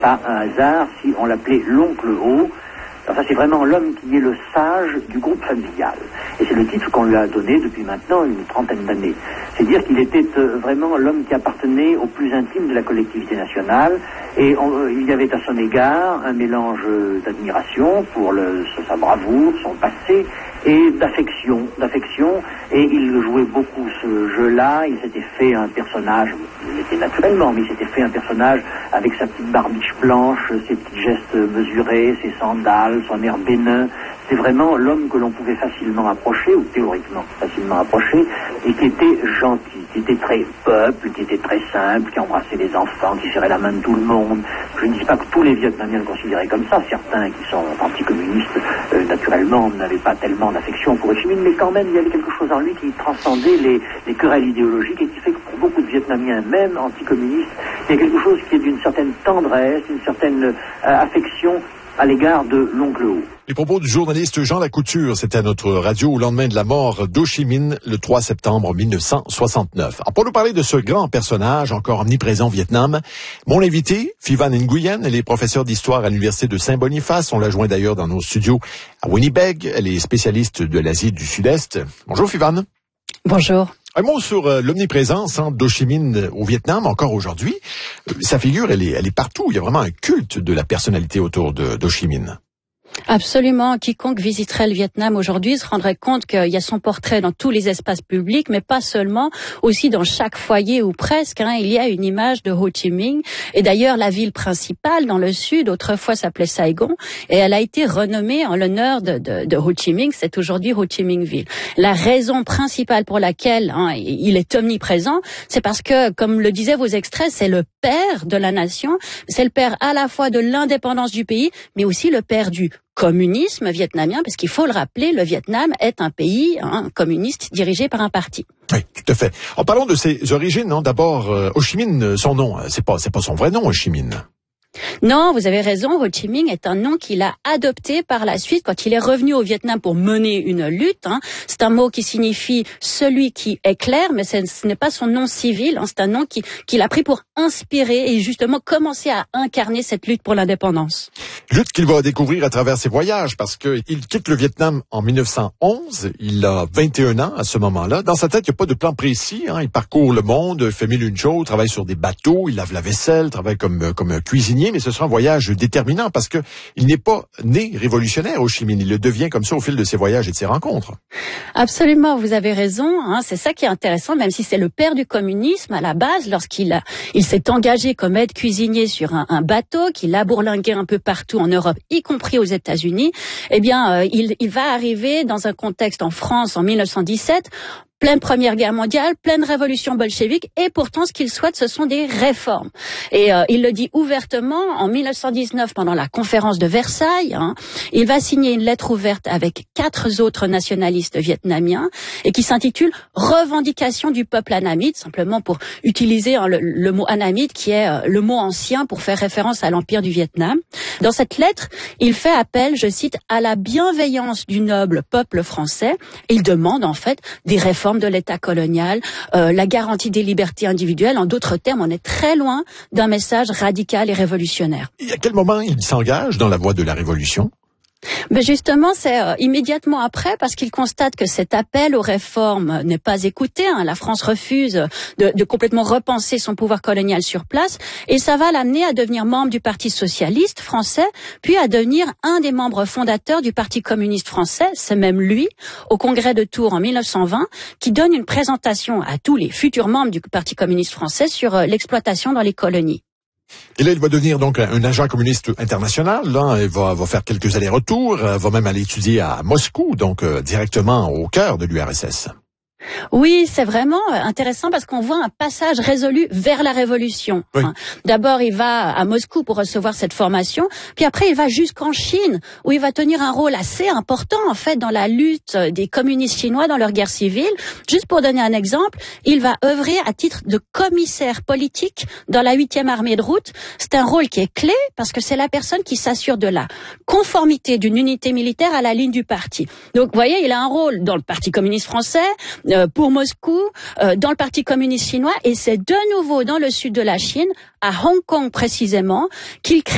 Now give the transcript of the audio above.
Pas un hasard si on l'appelait l'oncle Ho. Enfin, c'est vraiment l'homme qui est le sage du groupe familial. Et c'est le titre qu'on lui a donné depuis maintenant une trentaine d'années. C'est dire qu'il était vraiment l'homme qui appartenait au plus intime de la collectivité nationale. Et il y avait à son égard un mélange d'admiration pour sa bravoure, son passé, et d'affection. Et il jouait beaucoup ce jeu-là. Il s'était fait un personnage, il était naturellement, mais il s'était fait un personnage avec sa petite barbiche blanche, ses petits gestes mesurés, ses sandales, son air bénin. C'est vraiment l'homme que l'on pouvait facilement approcher, ou théoriquement facilement approcher, et qui était gentil, qui était très peuple, qui était très simple, qui embrassait les enfants, qui serrait la main de tout le monde. Je ne dis pas que tous les Vietnamiens le considéraient comme ça. Certains qui sont anticommunistes, naturellement, n'avaient pas tellement d'affection pour Ho Chi Minh, mais quand même, il y avait quelque chose en lui qui transcendait les querelles idéologiques et qui fait que pour beaucoup de Vietnamiens, même anticommunistes, il y a quelque chose qui est d'une certaine tendresse, d'une certaine affection à l'égard de l'oncle Ho. Les propos du journaliste Jean Lacouture, c'était à notre radio au lendemain de la mort d'Ho Chi Minh le 3 septembre 1969. Alors pour nous parler de ce grand personnage encore omniprésent au Vietnam, mon invité, Phi Van Nguyen, elle est professeure d'histoire à l'Université de Saint-Boniface. On l'a joint d'ailleurs dans nos studios à Winnipeg. Elle est spécialiste de l'Asie du Sud-Est. Bonjour Phi Van. Bonjour. Un mot sur l'omniprésence d'Ho Chi Minh au Vietnam, encore aujourd'hui. Sa figure, elle est partout. Il y a vraiment un culte de la personnalité autour d'Ho Chi Minh. Absolument. Quiconque visiterait le Vietnam aujourd'hui se rendrait compte qu'il y a son portrait dans tous les espaces publics, mais pas seulement, aussi dans chaque foyer ou presque. Il y a une image de Ho Chi Minh. Et d'ailleurs, la ville principale dans le sud, autrefois s'appelait Saigon, et elle a été renommée en l'honneur de Ho Chi Minh. C'est aujourd'hui Ho Chi Minh Ville. La raison principale pour laquelle il est omniprésent, c'est parce que, comme le disaient vos extraits, c'est le père de la nation. C'est le père à la fois de l'indépendance du pays, mais aussi le père du communisme vietnamien, parce qu'il faut le rappeler, le Vietnam est un pays communiste dirigé par un parti. Oui, tout à fait. En parlant de ses origines, d'abord, Ho Chi Minh, son nom, c'est pas son vrai nom, Ho Chi Minh. Non, vous avez raison, Ho Chi Minh est un nom qu'il a adopté par la suite quand il est revenu au Vietnam pour mener une lutte. C'est un mot qui signifie celui qui éclaire, mais ce n'est pas son nom civil. C'est un nom qu'il a pris pour inspirer et justement commencer à incarner cette lutte pour l'indépendance. Lutte qu'il va découvrir à travers ses voyages, parce qu'il quitte le Vietnam en 1911. Il a 21 ans à ce moment-là. Dans sa tête, il n'y a pas de plan précis. Il parcourt le monde, fait mille une choses, travaille sur des bateaux, il lave la vaisselle, travaille comme cuisinier. Mais ce sera un voyage déterminant parce que il n'est pas né révolutionnaire, Ho Chi Minh. Il le devient comme ça au fil de ses voyages et de ses rencontres. Absolument, vous avez raison. C'est ça qui est intéressant, même si c'est le père du communisme à la base, lorsqu'il s'est engagé comme aide cuisinier sur un bateau, qu'il a bourlingué un peu partout en Europe, y compris aux États-Unis. Il va arriver dans un contexte en France en 1917. Pleine Première Guerre mondiale, pleine révolution bolchevique, et pourtant ce qu'il souhaite, ce sont des réformes. Et il le dit ouvertement en 1919 pendant la conférence de Versailles. Il va signer une lettre ouverte avec 4 autres nationalistes vietnamiens et qui s'intitule Revendication du peuple annamite, simplement pour utiliser le mot annamite qui est le mot ancien pour faire référence à l'Empire du Vietnam. Dans cette lettre, il fait appel, je cite, à la bienveillance du noble peuple français. Il demande en fait des réformes de l'État colonial, la garantie des libertés individuelles. En d'autres termes, on est très loin d'un message radical et révolutionnaire. Et à quel moment il s'engage dans la voie de la révolution? Mais justement, c'est immédiatement après, parce qu'il constate que cet appel aux réformes n'est pas écouté. La France refuse de complètement repenser son pouvoir colonial sur place, et ça va l'amener à devenir membre du Parti socialiste français, puis à devenir un des membres fondateurs du Parti communiste français. C'est même lui, au congrès de Tours en 1920, qui donne une présentation à tous les futurs membres du Parti communiste français sur l'exploitation dans les colonies. Et là, il va devenir donc un agent communiste international. Il va faire quelques allers-retours, va même aller étudier à Moscou, donc directement au cœur de l'URSS. Oui, c'est vraiment intéressant parce qu'on voit un passage résolu vers la révolution. Oui. D'abord, il va à Moscou pour recevoir cette formation, puis après, il va jusqu'en Chine, où il va tenir un rôle assez important, en fait, dans la lutte des communistes chinois dans leur guerre civile. Juste pour donner un exemple, il va œuvrer à titre de commissaire politique dans la 8e armée de route. C'est un rôle qui est clé parce que c'est la personne qui s'assure de la conformité d'une unité militaire à la ligne du parti. Donc, vous voyez, il a un rôle dans le Parti communiste français, pour Moscou, dans le Parti communiste chinois, et c'est de nouveau dans le sud de la Chine, à Hong Kong précisément, qu'il crée